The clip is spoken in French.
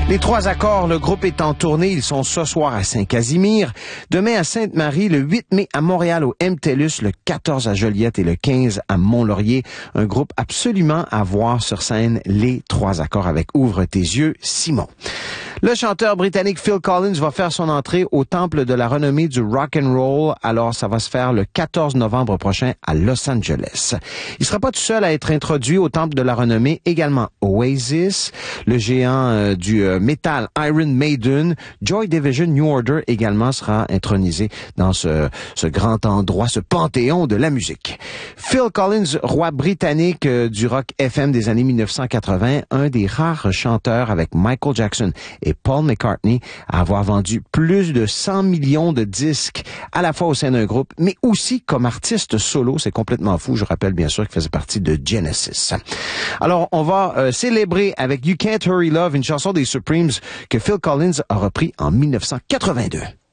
Les Trois Accords, le groupe est en tournée. Ils sont ce soir à Saint-Casimir, demain à Sainte-Marie, le 8 mai à Montréal au MTELUS, le 14 à Joliette et le 15 à Mont-Laurier. Un groupe absolument à voir sur scène, les Trois Accords avec Ouvre tes yeux, Simon. Le chanteur britannique Phil Collins va faire son entrée au Temple de la renommée du rock and roll. Alors, ça va se faire le 14 novembre prochain à Los Angeles. Il sera pas tout seul à être introduit au Temple de la renommée. Également Oasis, le géant du metal Iron Maiden, Joy Division, New Order également sera intronisé dans ce grand endroit, ce panthéon de la musique. Phil Collins, roi britannique du rock FM des années 1980, un des rares chanteurs avec Michael Jackson et Paul McCartney à avoir vendu plus de 100 millions de disques à la fois au sein d'un groupe, mais aussi comme artiste solo. C'est complètement fou. Je rappelle bien sûr qu'il faisait partie de Genesis. Alors, on va célébrer avec You Can't Hurry Love, une chanson des Supremes que Phil Collins a repris en 1982.